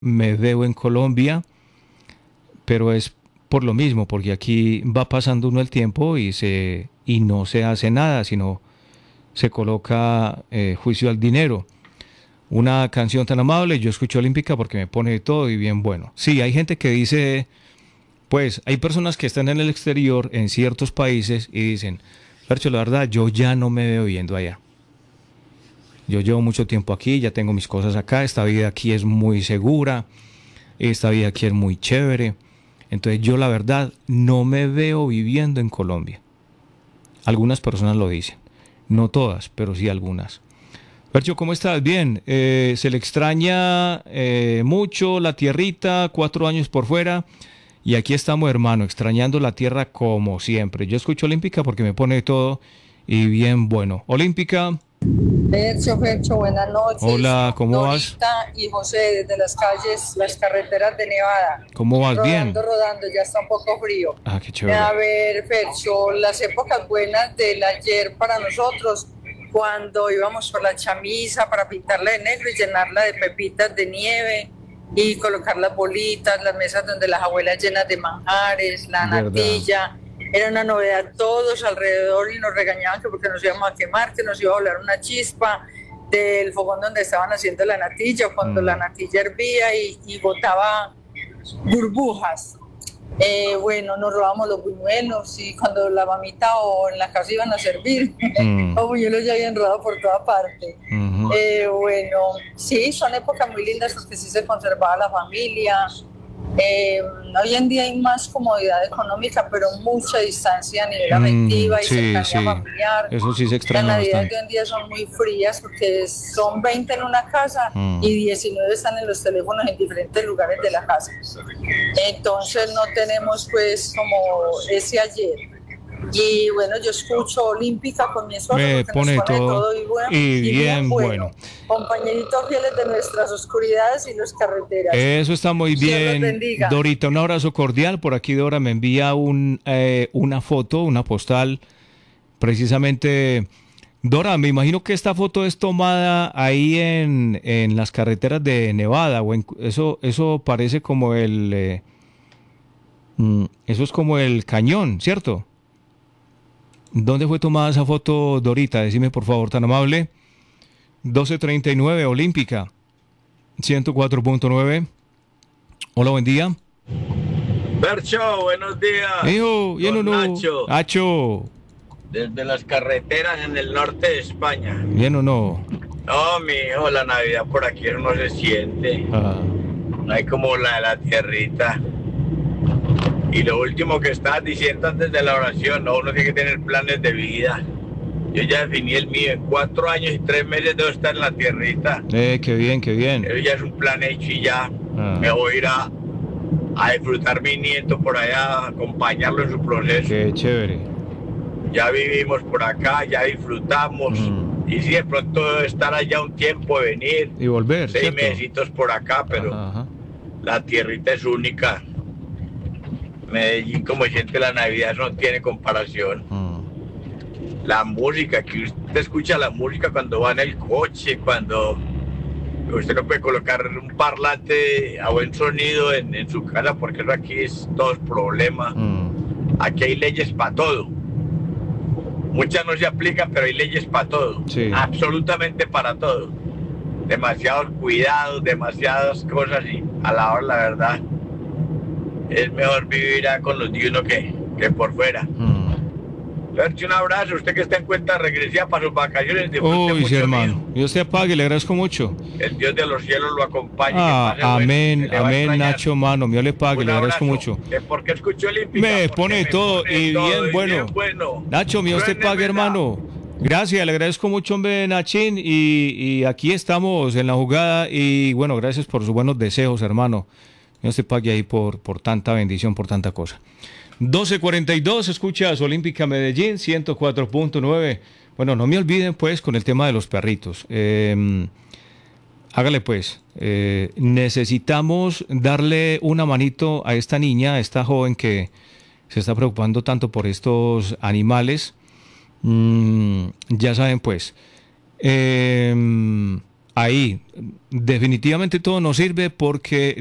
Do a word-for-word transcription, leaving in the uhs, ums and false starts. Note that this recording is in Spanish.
me veo en Colombia, pero es por lo mismo, porque aquí va pasando uno el tiempo y, se, y no se hace nada, sino se coloca eh, juicio al dinero. Una canción tan amable, yo escucho Olímpica porque me pone de todo y bien bueno. Sí, hay gente que dice, pues hay personas que están en el exterior, en ciertos países, y dicen, Fercho, la verdad, yo ya no me veo viviendo allá. Yo llevo mucho tiempo aquí, ya tengo mis cosas acá, esta vida aquí es muy segura, esta vida aquí es muy chévere. Entonces yo la verdad no me veo viviendo en Colombia. Algunas personas lo dicen, no todas, pero sí algunas. Percho, ¿cómo estás? Bien, eh, se le extraña eh, mucho la tierrita, cuatro años por fuera, y aquí estamos, hermano, extrañando la tierra como siempre. Yo escucho Olímpica porque me pone todo y bien bueno. Olímpica, Fercho, Fercho, buenas noches. hola, ¿cómo vas? Dorita y José desde las calles, las carreteras de Nevada. ¿Cómo vas? Rodando, Bien. rodando, ya está un poco frío. Ah, qué A chévere. ver, Fercho, las épocas buenas del ayer para nosotros, cuando íbamos por la chamisa para pintarla de negro y llenarla de pepitas de nieve y colocar las bolitas, las mesas donde las abuelas llenas de manjares, la ¿Verdad? natilla. Era una novedad, todos alrededor y nos regañaban que porque nos íbamos a quemar, que nos iba a volar una chispa del fogón donde estaban haciendo la natilla, o cuando la Mm, natilla hervía y, y botaba burbujas. Eh, bueno, nos robamos los buñuelos y cuando la mamita o en la casa iban a servir, mm, los buñuelos ya habían rodado por toda parte. ujú. Eh, bueno, sí, son épocas muy lindas porque sí se conservaba la familia. Eh, Hoy en día hay más comodidad económica, pero mucha distancia a nivel Mm, afectiva y sí, cercanía sí. familiar. Eso sí se Las extraña navidades de bastante. hoy en día son muy frías porque son veinte en una casa Mm. y diecinueve están en los teléfonos en diferentes lugares de la casa. Entonces no tenemos pues como ese ayer. Y bueno, yo escucho Olímpica con mi esposo Me porque nos pone de pone de todo todo y, buen, y y bien bien bueno. bueno. Compañeritos fieles de nuestras oscuridades y las carreteras. Eso está muy Dios los bien. bendiga. Dorita, un abrazo cordial. Por aquí Dora me envía un, eh, una foto, una postal. Precisamente, Dora, me imagino que esta foto es tomada ahí en, en las carreteras de Nevada. O en- eso, eso parece como el... eh, mm, eso es como el cañón, ¿cierto? ¿Dónde fue tomada esa foto, Dorita? Decime por favor, tan amable. doce treinta y nueve, Olímpica, ciento cuatro punto nueve. Hola, buen día. Bercho, buenos días. Hijo, bien o Con no. Nacho, Hacho, desde las carreteras en el norte de España. bien o no. No, mi hijo, la Navidad por aquí no se siente. Ah, No hay como la de la tierrita. Y lo último que estabas diciendo antes de la oración, no, uno tiene que tener planes de vida. Yo ya definí el mío. En cuatro años y tres meses debo estar en la tierrita. eh, qué bien, qué bien. Eso ya es un plan hecho y ya Ah, me voy a ir a, a disfrutar mi nieto por allá, a acompañarlo en su proceso. qué chévere. Ya vivimos por acá, ya disfrutamos. Mm. Y si de pronto estar allá un tiempo, venir, Y volver, seis ¿cierto? mesecitos por acá, pero Ajá, ajá. la tierrita es única. Medellín, como siente la Navidad, no tiene comparación. Mm. La música, que usted escucha la música cuando va en el coche, cuando usted no puede colocar un parlante a buen sonido en, en su casa, porque eso aquí es todo es problema. Mm. Aquí hay leyes para todo. Muchas no se aplican, pero hay leyes para todo. Sí. Absolutamente para todo. Demasiados cuidados, demasiadas cosas y a la hora, la verdad, es mejor vivir con los de uno que, que por fuera. Mm. Fercho, un abrazo. Usted que está en cuenta regresiva para sus vacaciones, disfrute Uy, sí, mucho, hermano. mijo. Dios te apague, le agradezco mucho. El Dios de los cielos lo acompañe. Ah, Que pase bueno. Se amén, le va a amén, extrañar. Nacho, mano. Dios le pague, Un le agradezco abrazo. mucho. ¿Que ¿Por qué escucho Olímpica? Me Porque pone me todo pone y todo bien y bueno. bien bueno. Nacho, mío, usted pague, Truénemela. hermano. Gracias, le agradezco mucho, hombre, Nachín. Y, y aquí estamos en la jugada. Y bueno, gracias por sus buenos deseos, hermano. Dios te pague ahí por, por tanta bendición, por tanta cosa. doce cuarenta y dos, escuchas Olímpica Medellín, ciento cuatro punto nueve. Bueno, no me olviden, pues, con el tema de los perritos. Eh, hágale, pues. Eh, necesitamos darle una manito a esta niña, a esta joven que se está preocupando tanto por estos animales. Mm, ya saben, pues. Eh, ahí definitivamente todo nos sirve porque